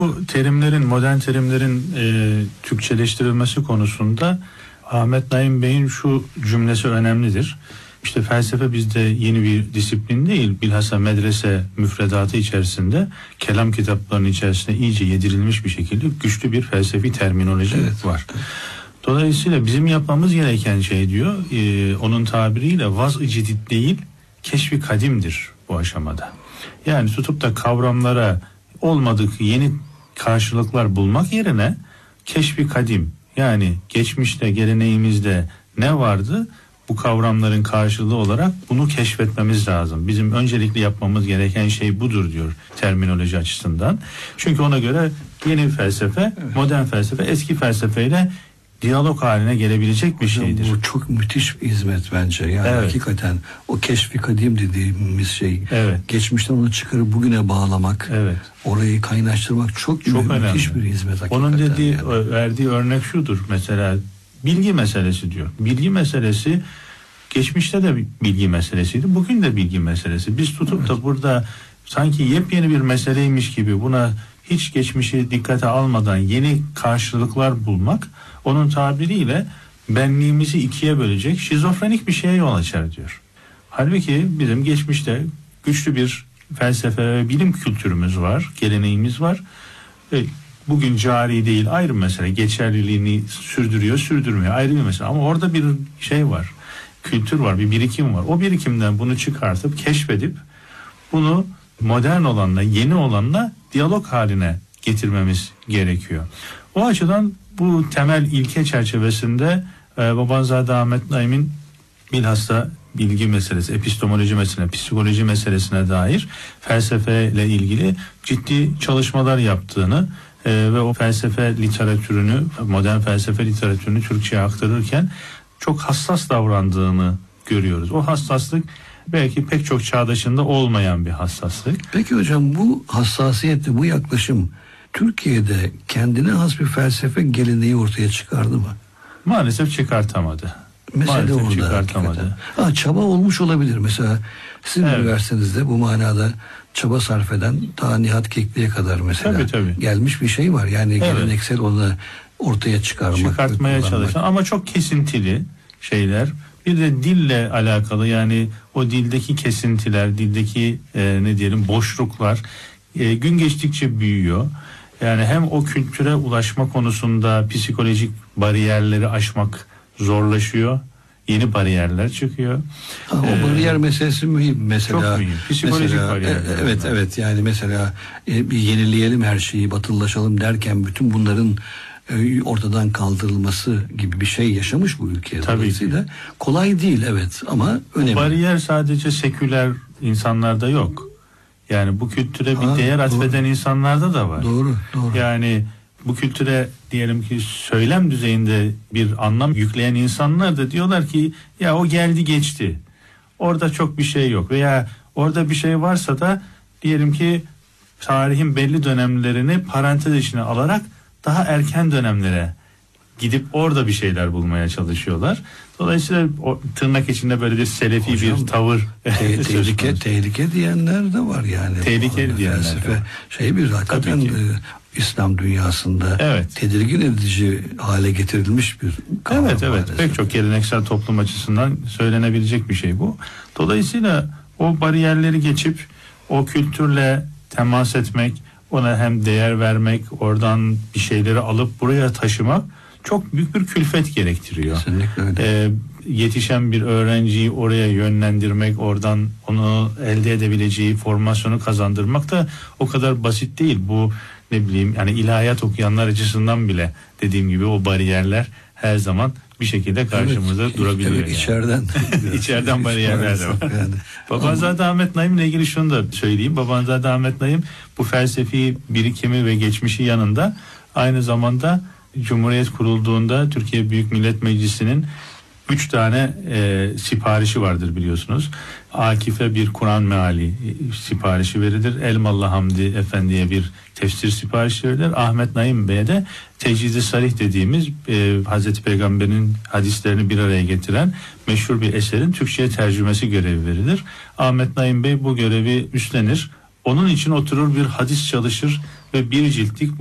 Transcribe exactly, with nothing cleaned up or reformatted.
Bu terimlerin, modern terimlerin e, Türkçeleştirilmesi konusunda Ahmet Naim Bey'in şu cümlesi önemlidir. İşte felsefe bizde yeni bir disiplin değil, bilhassa medrese müfredatı içerisinde, kelam kitaplarının içerisinde iyice yedirilmiş bir şekilde güçlü bir felsefi terminoloji evet. var. Dolayısıyla bizim yapmamız gereken şey diyor, e, onun tabiriyle vaz-ı cidid değil, keşfi kadimdir bu aşamada. Yani tutup da kavramlara olmadık yeni karşılıklar bulmak yerine keşfi kadim, yani geçmişte, geleneğimizde ne vardı, bu kavramların karşılığı olarak bunu keşfetmemiz lazım. Bizim öncelikli yapmamız gereken şey budur diyor terminoloji açısından. Çünkü ona göre yeni felsefe, evet. modern felsefe eski felsefeyle diyalog haline gelebilecek bir şeydir. Bu çok müthiş bir hizmet bence. Yani evet. hakikaten o keşfi kadim dediğimiz şey, evet. geçmişten onu çıkarıp bugüne bağlamak, evet. orayı kaynaştırmak çok, çok müthiş önemli. Bir hizmet hakikaten. Onun dediği, yani. verdiği örnek şudur mesela, bilgi meselesi diyor. Bilgi meselesi geçmişte de bilgi meselesiydi, bugün de bilgi meselesi. Biz tutup evet. da burada sanki yepyeni bir meseleymiş gibi buna hiç geçmişi dikkate almadan yeni karşılıklar bulmak, onun tabiriyle benliğimizi ikiye bölecek şizofrenik bir şeye yol açar diyor. Halbuki bizim geçmişte güçlü bir felsefe ve bilim kültürümüz var, geleneğimiz var. E, bugün cari değil, ayrı mesele. Geçerliliğini sürdürüyor, sürdürmüyor, ayrı bir mesele. Ama orada bir şey var, kültür var, bir birikim var. O birikimden bunu çıkartıp, keşfedip bunu modern olanla, yeni olanla diyalog haline getirmemiz gerekiyor. O açıdan bu temel ilke çerçevesinde e, Babanzade Ahmet Naim'in bilhassa bilgi meselesi, epistemoloji meselesine, psikoloji meselesine dair felsefeyle ilgili ciddi çalışmalar yaptığını e, ve o felsefe literatürünü, modern felsefe literatürünü Türkçe'ye aktarırken çok hassas davrandığını görüyoruz. O hassaslık belki pek çok çağdaşında olmayan bir hassaslık. Peki hocam, bu hassasiyette, bu yaklaşım Türkiye'de kendine has bir felsefe geleneği ortaya çıkardı mı? Maalesef çıkartamadı. Mesele Maalesef orada. çıkartamadı. Ha, çaba olmuş olabilir. Mesela sizin evet. üniversitenizde bu manada çaba sarf eden ta Nihat Kekli'ye kadar mesela tabii, tabii. gelmiş bir şey var. Yani evet. geleneksel onu ortaya çıkarmak. Çıkartmaya çalışan ama çok kesintili şeyler. Bir de dille alakalı, yani o dildeki kesintiler, dildeki e, ne diyelim boşluklar e, gün geçtikçe büyüyor. Yani hem o kültüre ulaşma konusunda psikolojik bariyerleri aşmak zorlaşıyor. Yeni bariyerler çıkıyor. Ha, o ee, bariyer meselesi mühim mesela. Çok mühim. Psikolojik mesela, bariyerler. E, evet var. evet yani mesela e, bir yenileyelim her şeyi, batılılaşalım derken bütün bunların e, ortadan kaldırılması gibi bir şey yaşamış bu ülke. Dolayısıyla kolay değil evet ama önemli. Bu bariyer sadece seküler insanlarda yok. Yani bu kültüre bir ha, değer atfeden doğru. insanlarda da var. Doğru, doğru. Yani bu kültüre diyelim ki söylem düzeyinde bir anlam yükleyen insanlar da diyorlar ki ya o geldi geçti. Orada çok bir şey yok veya orada bir şey varsa da diyelim ki tarihin belli dönemlerini parantez içine alarak daha erken dönemlere gidip orada bir şeyler bulmaya çalışıyorlar. Dolayısıyla o tırnak içinde böyle bir selefi hocam, bir tavır te- tehlike tehlike diyenler de var yani. Tehlike diyenler. Felsefe şey bir hakikaten e, İslam dünyasında evet. tedirgin edici hale getirilmiş bir kavram. Evet evet maalesef. Pek çok geleneksel toplum açısından söylenebilecek bir şey bu. Dolayısıyla o bariyerleri geçip o kültürle temas etmek, ona hem değer vermek, oradan bir şeyleri alıp buraya taşımak çok büyük bir külfet gerektiriyor. Kesinlikle öyle. Ee, yetişen bir öğrenciyi oraya yönlendirmek, oradan onu elde edebileceği formasyonu kazandırmak da o kadar basit değil. Bu ne bileyim yani ilahiyat okuyanlar açısından bile dediğim gibi o bariyerler her zaman bir şekilde karşımıza evet, durabiliyor. Evet, yani. içeriden. içeriden bariyerler de var. Yani. Babanzade Ahmet Naim'le ilgili şunu da söyleyeyim. Babanzade Ahmet Naim bu felsefi birikimi ve geçmişi yanında aynı zamanda Cumhuriyet kurulduğunda Türkiye Büyük Millet Meclisi'nin üç tane e, siparişi vardır biliyorsunuz. Akif'e bir Kur'an meali siparişi verilir. Elmalı Hamdi Efendi'ye bir tefsir siparişi verilir. Ahmet Naim Bey'e de Tecrid-i Sarih dediğimiz e, Hazreti Peygamber'in hadislerini bir araya getiren meşhur bir eserin Türkçe'ye tercümesi görevi verilir. Ahmet Naim Bey bu görevi üstlenir. Onun için oturur bir hadis çalışır. ve bir ciltlik